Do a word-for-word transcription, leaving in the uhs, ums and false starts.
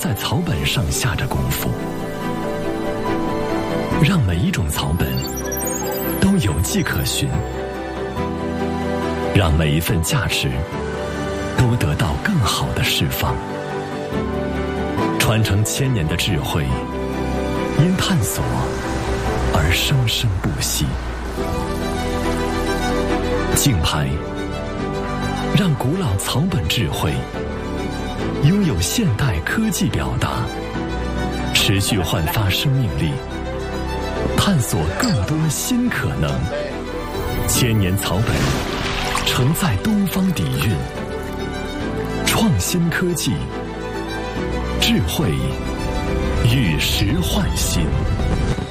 在草本上下着功夫，让每一种草本都有迹可循，让每一份价值都得到更好的释放，传承千年的智慧，因探索而生生不息。竞拍让古老草本智慧拥有现代科技表达，持续焕发生命力，探索更多新可能。千年草本承载东方底蕴，创新科技，智慧与时换新。